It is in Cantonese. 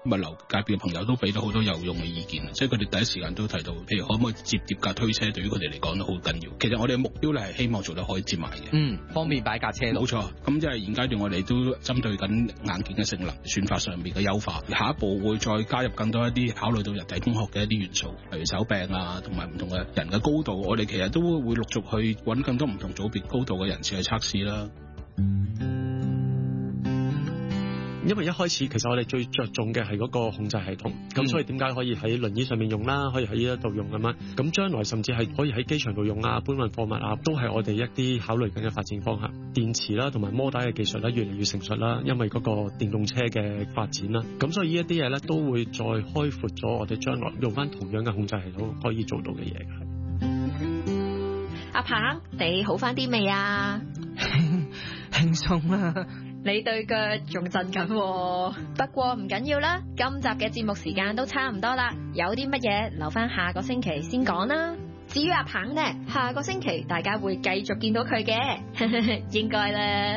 物流界別嘅朋友都俾咗好多有用嘅意見，即係佢哋第一時間都提到，譬如可唔可以接疊架推車，對於佢哋嚟講都好緊要。其實我哋嘅目標咧係希望做得可以接埋嘅， 方便擺架車。 冇錯，咁即係現階段我哋都針對緊硬件嘅性能、算法上面嘅優化，下一步會再加入更多一啲考慮到人體工學嘅一啲元素，例如手柄啊，同埋唔同嘅人嘅高度，我哋其實都會陸續去揾更多唔同組別高度嘅人士去測試啦。 因為一開始其實我哋最着重嘅係嗰個控制系統，咁所以點解可以喺輪椅上面用啦，可以喺呢一度用咁樣，咁將來甚至係可以喺機場度用啊，搬運貨物啊，都係我哋一啲考慮緊嘅發展方向。電池啦同埋摩打嘅技術咧越嚟越成熟啦，因為嗰個電動車嘅發展啦，咁所以呢一啲嘢咧都會再開闊咗我哋將來用翻同樣嘅控制系統可以做到嘅嘢嘅。 阿鵬，你好翻啲未啊？ 輕鬆啦。 你對腳仲震緊，不過唔緊要啦。今集嘅節目時間都差唔多啦，有啲乜嘢留翻下個星期先講啦。至於阿鵬呢，下個星期大家會繼續見到佢嘅，應該啦。